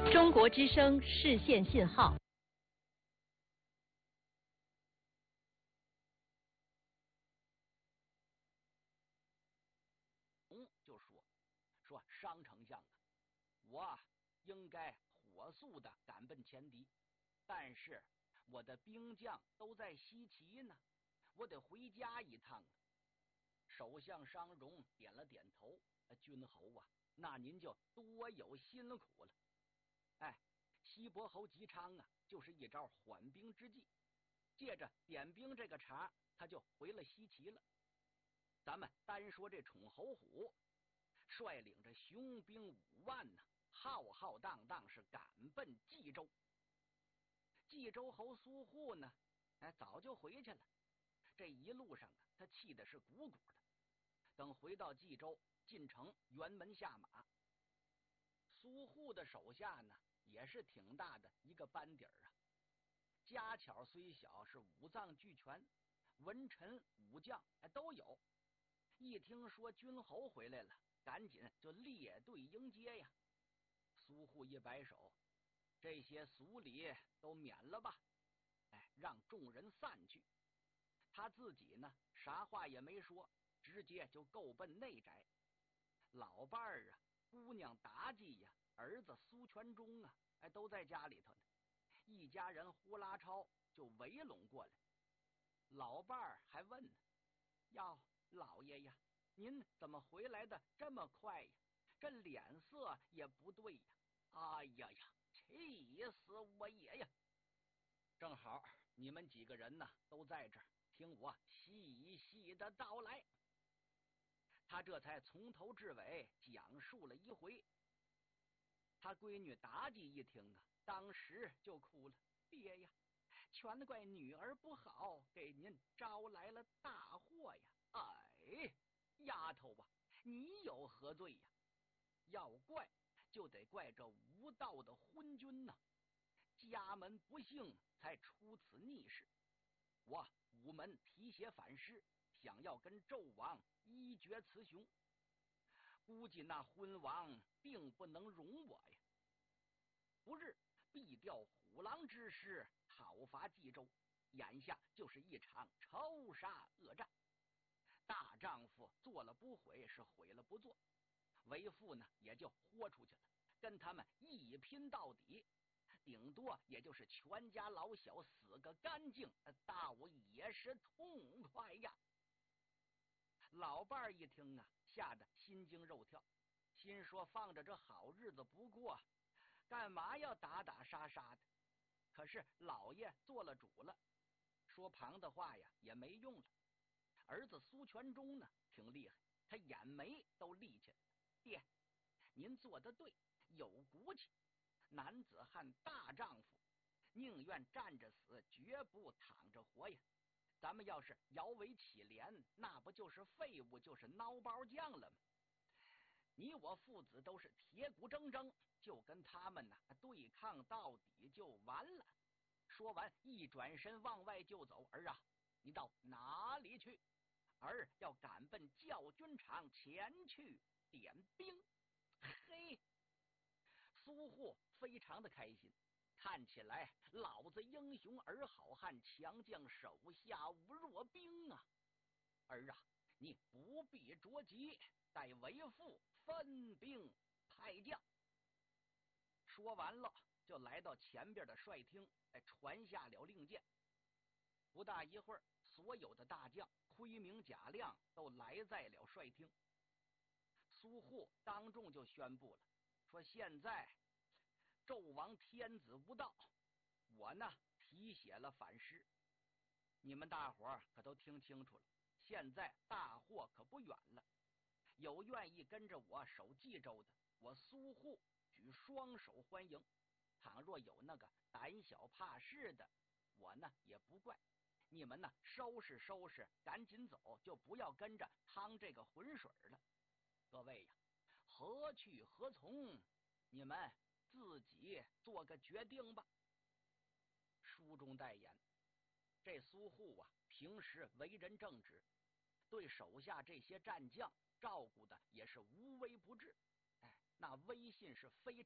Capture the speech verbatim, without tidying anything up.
中国之声视线信号。 嗯，就说说商丞相啊，我应该火速的赶奔前敌，但是我的兵将都在西岐呢，我得回家一趟啊。首相商容点了点头，君侯啊，那您就多有辛苦了。哎，西伯侯姬昌啊，就是一招缓兵之计，借着点兵这个茬，他就回了西岐了。咱们单说这宠侯虎，率领着雄兵五万呢，浩浩荡荡是赶奔冀州。冀州侯苏护呢，哎，早就回去了。这一路上啊，他气的是鼓鼓的。等回到冀州，进城辕门下马。苏护的手下呢，也是挺大的一个班底儿啊。家巧虽小，是五脏俱全，文臣武将哎都有。一听说君侯回来了，赶紧就列队迎接呀。苏护一摆手，这些俗礼都免了吧，哎，让众人散去。他自己呢，啥话也没说，直接就够奔内宅。老伴儿啊，姑娘妲己呀，儿子苏全忠啊，哎，都在家里头呢。一家人呼啦超就围拢过来。老伴儿还问呢：“哟，老爷呀，您怎么回来的这么快呀？这脸色也不对呀！哎呀呀，气死我爷呀！正好你们几个人呢都在这儿，听我细细的道来。”他这才从头至尾讲述了一回。他闺女妲己一听啊，当时就哭了：“爹呀，全怪女儿不好，给您招来了大祸呀！哎，丫头啊，你有何罪呀？要怪就得怪这无道的昏君呐、啊！家门不幸，才出此逆事。我午门提携反诗，想要跟纣王一决雌雄，估计那昏王并不能容我呀。不日必调虎狼之师讨伐冀州，眼下就是一场仇杀恶战。大丈夫做了不悔，是悔了不做，为父呢也就豁出去了，跟他们一拼到底，顶多也就是全家老小死个干净，倒也是痛快呀。老伴儿一听啊，吓得心惊肉跳，心说放着这好日子不过，干嘛要打打杀杀的？可是老爷做了主了，说旁的话呀也没用了。儿子苏全忠呢挺厉害，他眼眉都立起来了。爹，您做得对，有骨气。男子汉大丈夫，宁愿站着死，绝不躺着活呀。咱们要是摇尾乞怜，那不就是废物，就是孬包酱了吗？你我父子都是铁骨铮铮，就跟他们呢对抗到底就完了。说完，一转身往外就走。儿啊，你到哪里去？儿要赶奔教军场前去点兵。嘿，苏护非常的开心，看起来老子英雄儿好汉，强将手下无弱兵啊！儿啊，你不必着急，待为父分兵派将。说完了，就来到前边的帅厅，哎，传下了令箭。不大一会儿，所有的大将盔明甲亮都来在了帅厅。苏护当众就宣布了，说现在纣王天子无道，我呢提写了反诗，你们大伙儿可都听清楚了，现在大祸可不远了。有愿意跟着我守冀州的，我苏护举双手欢迎；倘若有那个胆小怕事的，我呢也不怪。你们呢收拾收拾，赶紧走，就不要跟着趟这个浑水了。各位呀，何去何从，你们自己做个决定吧。书中代言，这苏护啊，平时为人正直，对手下这些战将照顾的也是无微不至，哎，那威信是非常